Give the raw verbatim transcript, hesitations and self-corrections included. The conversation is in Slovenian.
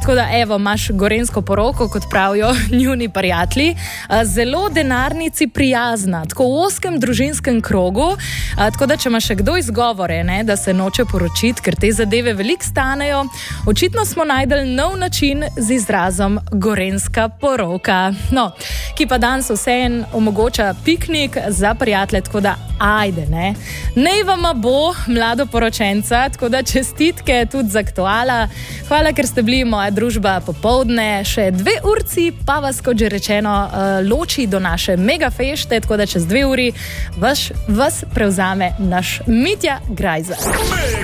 tako da evo, imaš gorenjsko poroko, kot pravijo njuni prijatelji, zelo denarnici prijazna, tako v oskem družinskem krogu, tako da če ima še kdo izgovore, ne, da se noče poročiti, ker te zadeve veliko stanejo, očitno smo najdeli nov način z izrazom gorenjska poroka. No, ki pa danes vseeno omogoča piknik za prijatelje, tako da ajde, ne. Nej vama bo, mladoporočenca, tako da čestitke tudi za aktuala. Hvala, ker ste bili moja družba popoldne. Še dve urci pa vas, kot že rečeno, loči do naše mega fešte, tako da čez dve uri vas, vas prevzame naš Mitja Grajza.